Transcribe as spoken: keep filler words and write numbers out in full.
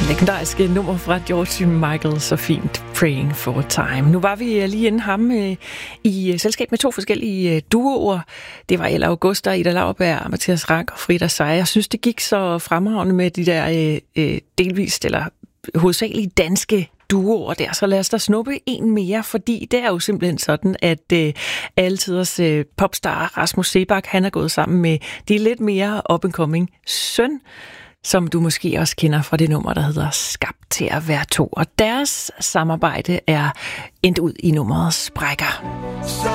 Legendariske nummer fra George Michael, så fint, Praying for a Time. Nu var vi lige inde ham øh, i selskab med to forskellige øh, duoer. Det var Ella Augusta, Ida Lauerberg, Mathias Rank og Frida Seier. Jeg synes, det gik så fremragende med de der øh, delvist eller hovedsageligt danske duoer der. Så lad os da snuppe en mere, fordi det er jo simpelthen sådan, at øh, altiders øh, popstar Rasmus Seebach, han er gået sammen med de lidt mere up-and-coming søn, som du måske også kender fra det nummer, der hedder Skabt til at være to. Og deres samarbejde er endt ud i nummeret Sprækker.